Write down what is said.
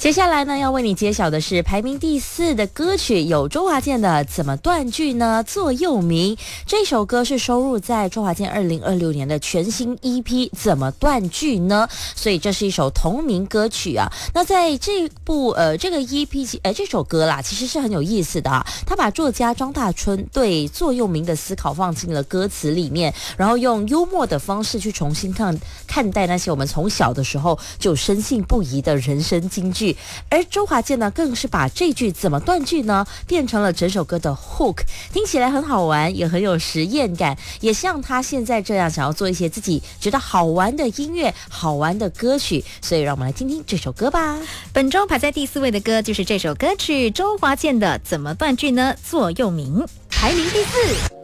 接下来呢，要为你揭晓的是排名第4的歌曲，有周华健的《怎么断句呢》座右铭。这首歌是收录在周华健2026年的全新 EP《怎么断句呢》，所以这是一首同名歌曲啊。那在这个 EP 这首歌啦，其实是很有意思的啊。他把作家张大春对座右铭的思考放进了歌词里面，然后用幽默的方式去重新看待那些我们从小的时候就深信不疑的人生金句。而周华健呢，更是把这句怎么断句呢，变成了整首歌的 hook， 听起来很好玩，也很有实验感，也像他现在这样想要做一些自己觉得好玩的音乐、好玩的歌曲。所以让我们来听听这首歌吧。 本周排在第4位的歌就是这首歌曲，周华健的《怎么断句呢》座右铭，排名第4。